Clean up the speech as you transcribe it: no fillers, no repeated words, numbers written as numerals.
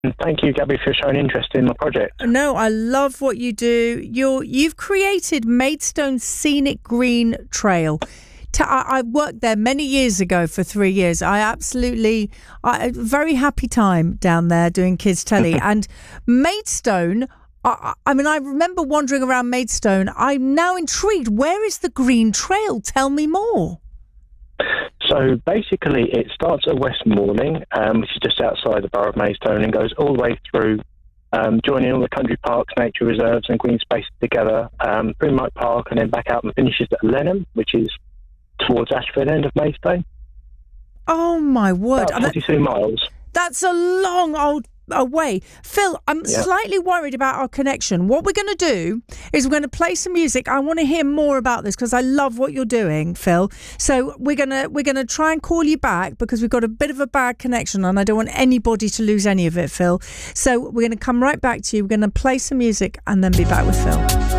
And thank you, Gabby, for showing interest in my project. No, I love what you do. You've created Maidstone Scenic Green Trail. I worked there many years ago for 3 years. I very happy time down there doing kids telly. And Maidstone, I remember wandering around Maidstone. I'm now intrigued. Where is the Green Trail? Tell me more. So basically, it starts at Westmoreland, which is just outside the borough of Maidstone, and goes all the way through, joining all the country parks, nature reserves, and green spaces together, Primrose Park, and then back out and finishes at Lenham, which is towards Ashford end of Maidstone. Oh my word! About 42 miles. That's a long old away. Phil, I'm slightly worried about our connection. What we're going to do is we're going to play some music. I want to hear more about this because I love what you're doing, Phil. So we're gonna try and call you back because we've got a bit of a bad connection and I don't want anybody to lose any of it, Phil. So we're going to come right back to you. We're going to play some music and then be back with Phil.